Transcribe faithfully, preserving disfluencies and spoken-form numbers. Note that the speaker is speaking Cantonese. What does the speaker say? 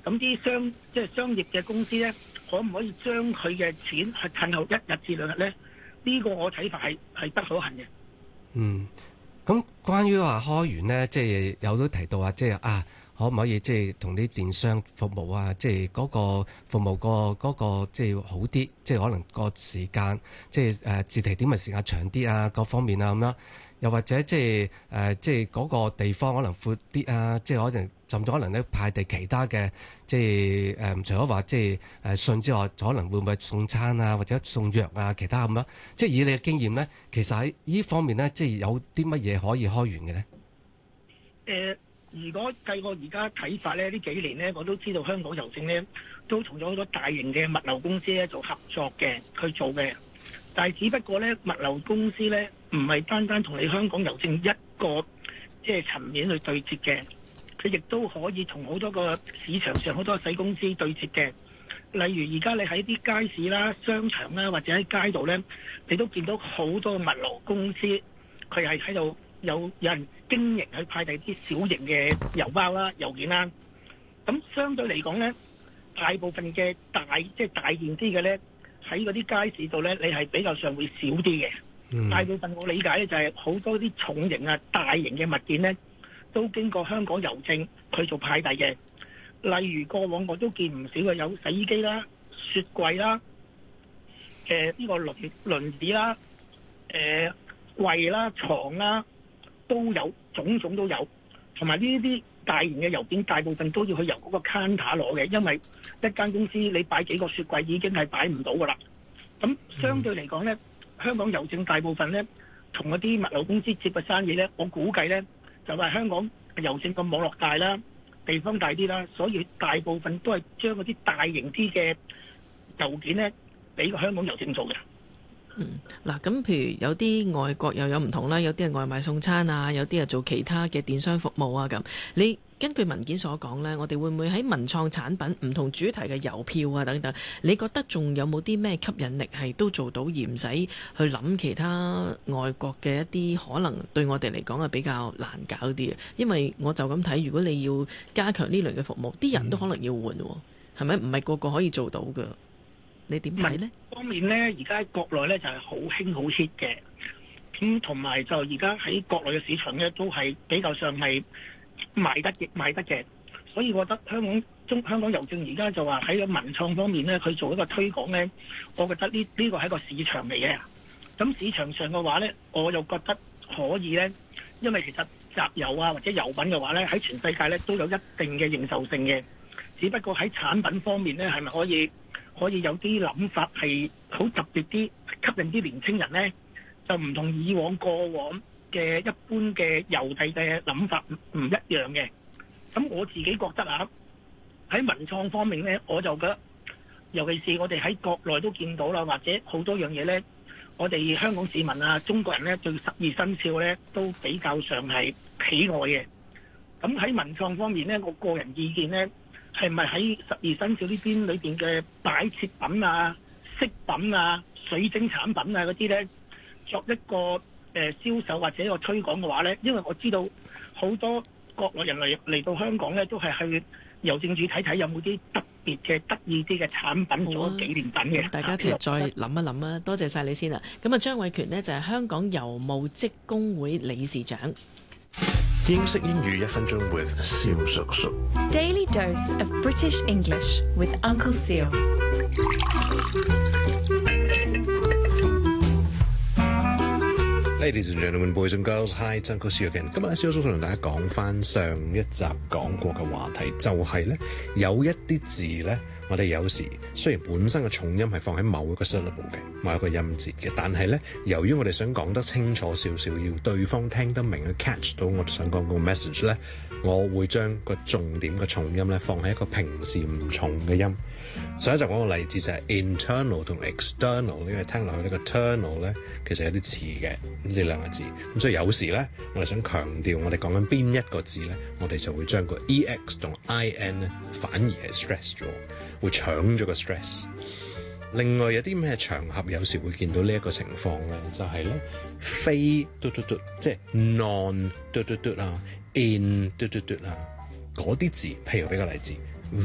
咁啲商即係商業嘅公司咧，可唔可以將佢嘅錢係褪後一日至兩日咧？呢、這個我睇法係係不可行嘅。 嗯，咁關於話開源咧，即係有都提到啊，即係啊，可唔可以即係同啲電商服務啊，即係嗰個服務個嗰個即係好啲，即係可能個時間即係誒自提點嘅時間長啲啊，各方面啊咁樣。又或者即係誒，即係嗰個地方可能闊啲啊，即係可能甚至可能咧派遞其他嘅，即係誒、呃，除咗話即係誒信之外，可能會唔會送餐啊，或者送藥啊，其他咁樣。即係以你嘅經驗咧，其實喺呢方面咧，即係有啲乜嘢可以開源嘅咧？ 誒、呃，如果計我而家睇法咧，呢幾年咧，我都知道香港郵政咧都同咗好多大型嘅物流公司咧做合作嘅去做嘅，但係只不過咧物流公司咧。唔係單單同你香港郵政一個即係層面去對接嘅，佢亦都可以同好多個市場上好多細公司對接嘅。例如而家你喺啲街市啦、商場啦，或者喺街度呢，你都見到好多物流公司，佢係喺度有有人經營去派遞啲小型嘅郵包啦、郵件啦。咁相對嚟講呢，大部分嘅大即係大件啲嘅呢，喺嗰啲街市度呢，你係比較上會少啲嘅。嗯、大部分我理解咧就係好多啲重型啊、大型嘅物件咧，都經過香港郵政去做派遞嘅。例如過往我都見唔少嘅有洗衣機啦、雪櫃啦、誒、呃、呢、呢個輪輪椅啦、誒、呃、櫃啦、床啦，都有種種都有。同埋呢啲大型嘅郵件，大部分都要去由嗰個 counter 攞嘅，因為一間公司你擺幾個雪櫃已經係擺唔到噶啦。咁相對嚟講咧。嗯香港郵政大部分咧，同嗰啲物流公司接嘅生意咧，我估計咧就係香港郵政個網絡大啦，地方大啲啦，所以大部分都係將嗰啲大型啲嘅郵件咧，俾個香港郵政做嘅。 嗯，嗱，咁譬如有啲外國又有唔同啦，有啲係外賣送餐啊，有啲係做其他嘅電商服務啊咁。你根據文件所講呢，我哋會唔會喺文創產品唔同主題嘅郵票啊等等，你覺得仲有冇啲咩吸引力係都做到而唔使去諗其他外國嘅一啲可能對我哋嚟講係比較難搞啲嘅？因為我就咁睇，如果你要加強呢類嘅服務，啲人都可能要換喎，係咪？唔係個個可以做到嘅。你點睇呢？ 方面呢，而家喺國內呢就係好興好 hit 嘅，咁同埋就而家喺國內嘅市場呢都係比較上係賣得亦賣得嘅，所以我覺得香港中香港郵政而家就話喺個文創方面呢，佢做一個推廣呢，我覺得呢呢個係一個市場嚟嘅。咁市場上嘅話呢，我又覺得可以呢，因為其實集郵啊或者郵品嘅話呢，喺全世界呢都有一定嘅認受性嘅，只不過喺產品方面呢，係咪可以？可以有啲諗法係好特別啲，吸引啲年青人呢，就唔同以往過往嘅一般嘅郵遞嘅諗法唔一樣嘅。咁我自己覺得啊，喺文創方面呢，我就覺得，尤其是我哋喺國內都見到啦，或者好多樣嘢呢，我哋香港市民啊、中國人呢，對十二生肖呢都比較上係喜愛嘅。咁喺文創方面呢，我個人意見呢，係咪喺十二生肖呢邊裏邊嘅擺設品啊、飾品啊、水晶產品啊嗰啲呢，作一個誒、呃、銷售或者一個推廣嘅話呢？因為我知道好多國內人嚟嚟到香港呢，都係去郵政署睇睇有冇啲特別嘅得意啲嘅產品做紀念品嘅。 大家一齊再諗一諗啊！多謝晒你先啦。咁啊，張偉權呢，就係香港郵務職工會理事長。 英式英語一分鐘 with 蕭叔叔。 Daily dose of British English with Uncle Seal。 Ladies and gentlemen, boys and girls, hi, it's Uncle Seal again。今日咧，蕭叔叔同大家講翻上一集講過嘅話題，就係咧有一啲字咧，我哋有時雖然本身嘅重音係放喺某一個 syllable 嘅某一個音節嘅，但係咧由於我哋想講得清楚少少，要對方聽得明去 catch 到我哋想講個 message 咧，我會將個重點嘅重音咧放喺一個平時唔重嘅音。上一集講個例子就係 internal 同 external， 因為聽落去呢個 ternal 咧其實有啲似嘅呢兩個字，咁所以有時咧我哋想強調我哋講緊邊一個字咧，我哋就會將個 ex 同 in 咧反而係 stress 咗，會搶咗個 stress。另外有啲咩場合有時會見到呢一個情況咧，就係咧非嘟嘟嘟，即係 non 嘟嘟嘟啊 ，in 嘟嘟嘟啊嗰啲字，譬如俾個例子。